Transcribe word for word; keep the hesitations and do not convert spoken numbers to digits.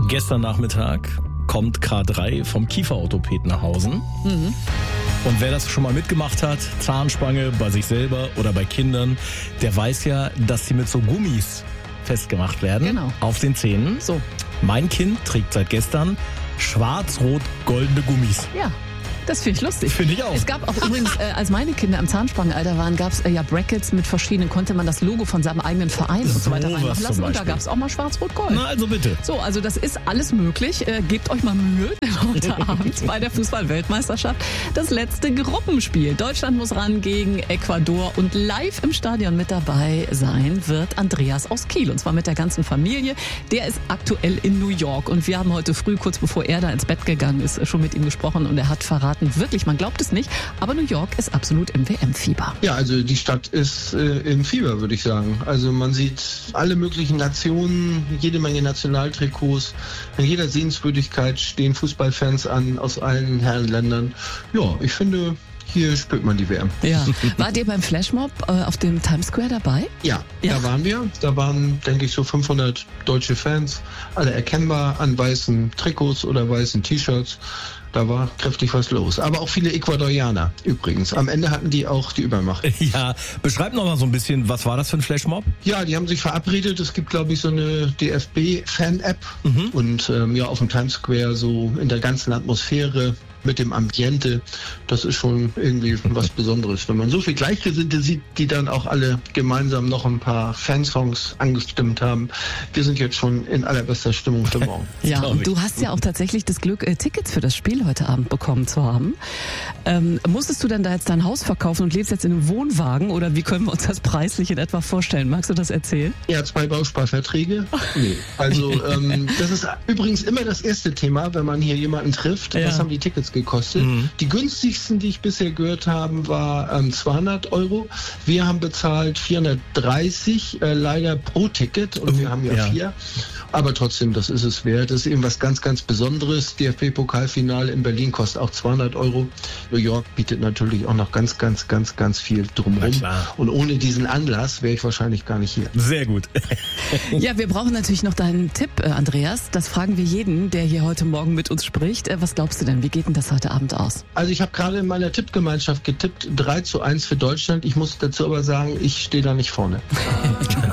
Gestern Nachmittag kommt K drei vom Kieferorthopäden nach Hause. Mhm. Und wer das schon mal mitgemacht hat, Zahnspange bei sich selber oder bei Kindern, der weiß ja, dass sie mit so Gummis festgemacht werden. Genau. Auf den Zähnen. So. Mein Kind trägt seit gestern schwarz-rot-goldene Gummis. Ja. Das finde ich lustig. Finde ich auch. Es gab auch übrigens, äh, als meine Kinder im Zahnspangenalter waren, gab es äh, ja Brackets mit verschiedenen, konnte man das Logo von seinem eigenen Verein und so weiter So reinmachen was lassen. zum Und da Beispiel. gab es auch mal schwarz-rot-gold. Na, also bitte. So, also das ist alles möglich. Äh, gebt euch mal Mühe heute Abend bei der Fußball-Weltmeisterschaft. Das letzte Gruppenspiel. Deutschland muss ran gegen Ecuador und live im Stadion mit dabei sein wird Andreas aus Kiel. Und zwar mit der ganzen Familie. Der ist aktuell in New York und wir haben heute früh, kurz bevor er da ins Bett gegangen ist, schon mit ihm gesprochen und er hat verraten, wirklich, man glaubt es nicht, aber New York ist absolut im W M-Fieber. Ja, also die Stadt ist äh, im Fieber, würde ich sagen. Also man sieht alle möglichen Nationen, jede Menge Nationaltrikots. In jeder Sehenswürdigkeit stehen Fußballfans an aus allen Herrenländern. Ja, ich finde, hier spürt man die W M. Ja. Wart ihr beim Flashmob äh, auf dem Times Square dabei? Ja, Ja. da waren wir. Da waren, denke ich, so fünfhundert deutsche Fans, alle erkennbar an weißen Trikots oder weißen T-Shirts. Da war kräftig was los. Aber auch viele Ecuadorianer übrigens. Am Ende hatten die auch die Übermacht. Ja, beschreib noch mal so ein bisschen, was war das für ein Flashmob? Ja, die haben sich verabredet. Es gibt, glaube ich, so eine D F B-Fan-App. Mhm. Und ähm, ja, auf dem Times Square so in der ganzen Atmosphäre mit dem Ambiente. Das ist schon irgendwie was Besonderes. Wenn man so viel Gleichgesinnte sieht, die dann auch alle gemeinsam noch ein paar Fansongs angestimmt haben. Wir sind jetzt schon in allerbester Stimmung für morgen. Ja, glaub und ich. du hast ja auch tatsächlich das Glück, äh, Tickets für das Spiel heute Abend bekommen zu haben. Ähm, musstest du denn da jetzt dein Haus verkaufen und lebst jetzt in einem Wohnwagen oder wie können wir uns das preislich in etwa vorstellen? Magst du das erzählen? Ja, zwei Bausparverträge. Nee. Also ähm, das ist übrigens immer das erste Thema, wenn man hier jemanden trifft. Ja. Was haben die Tickets gekostet? Mhm. Die günstigsten, die ich bisher gehört habe, war ähm, zweihundert Euro. Wir haben bezahlt vierhundertdreißig, äh, leider pro Ticket. Und wir haben ja, ja. vier. Aber trotzdem, das ist es wert. Das ist eben was ganz, ganz Besonderes. D F B-Pokalfinale in Berlin kostet auch zweihundert Euro. New York bietet natürlich auch noch ganz, ganz, ganz, ganz viel drumherum. Na klar. Und ohne diesen Anlass wäre ich wahrscheinlich gar nicht hier. Sehr gut. Ja, wir brauchen natürlich noch deinen Tipp, äh, Andreas. Das fragen wir jeden, der hier heute Morgen mit uns spricht. Äh, was glaubst du denn? Wie geht denn das heute Abend aus? Also ich habe gerade in meiner Tippgemeinschaft getippt, drei zu eins für Deutschland. Ich muss dazu aber sagen, ich stehe da nicht vorne.